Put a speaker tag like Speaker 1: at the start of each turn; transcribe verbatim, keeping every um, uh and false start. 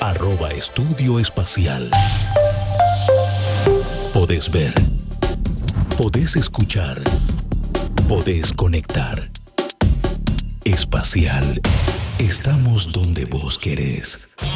Speaker 1: arroba Estudio Espacial. Podés ver, podés escuchar, podés conectar. Espacial. Estamos donde vos querés.